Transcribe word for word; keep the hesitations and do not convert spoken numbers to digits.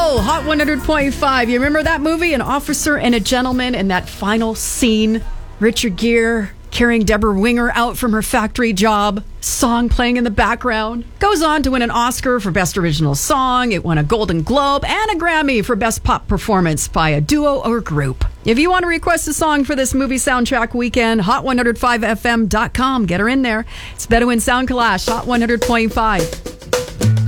Soul, Hot one hundred point five. You remember that movie, An Officer and a Gentleman, and that final scene? Richard Gere carrying Deborah Winger out from her factory job, song playing in the background. Goes on to win an Oscar for Best Original Song. It won a Golden Globe and a Grammy for Best Pop Performance by a Duo or Group. If you want to request a song for this movie soundtrack weekend, hot one oh five f m dot com. Get her in there. It's Bedouin Sound Clash, Hot one hundred point five.